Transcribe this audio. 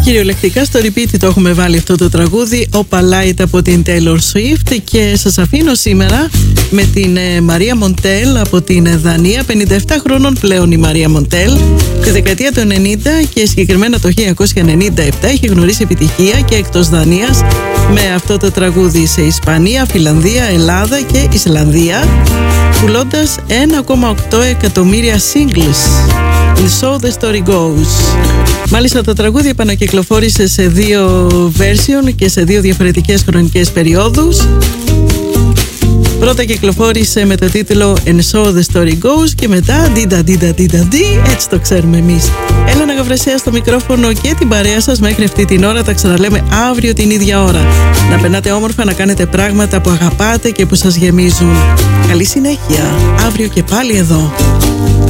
Κυριολεκτικά στο repeat το έχουμε βάλει αυτό το τραγούδι, Opalite από την Taylor Swift, και σας αφήνω σήμερα με την Μαρία Μοντέλ από την Δανία. 57 χρόνων πλέον η Μαρία Μοντέλ. Τη δεκαετία του 90 και συγκεκριμένα το 1997 είχε γνωρίσει επιτυχία και εκτός Δανίας με αυτό το τραγούδι σε Ισπανία, Φιλανδία, Ελλάδα και Ισλανδία, πουλώντας 1,8 εκατομμύρια singles. And so the story goes. Μάλιστα το τραγούδι επανακυκλοφόρησε σε δύο version και σε δύο διαφορετικές χρονικές περιόδους. Πρώτα κυκλοφόρησε με το τίτλο And so the story goes και μετά έτσι το ξέρουμε εμείς. Έλενα Γαβρεσέα στο μικρόφωνο και την παρέα σας μέχρι αυτή την ώρα. Τα ξαναλέμε αύριο την ίδια ώρα. Να περνάτε όμορφα, να κάνετε πράγματα που αγαπάτε και που σας γεμίζουν. Καλή συνέχεια. Αύριο και πάλι εδώ.